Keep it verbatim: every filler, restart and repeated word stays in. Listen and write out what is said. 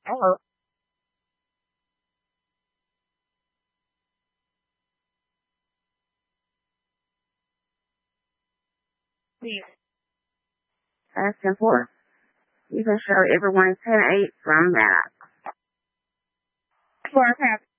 Hello. Please. Asking for. You can show everyone ten eight from that. For